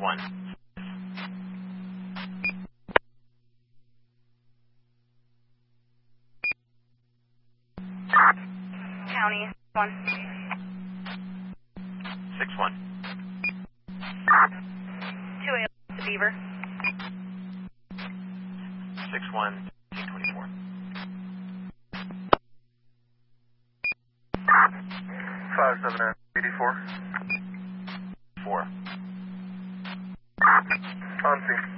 1. County 1. 6-1. 2A to Beaver. 6-1, 24. 5-7-84. 4. On scene.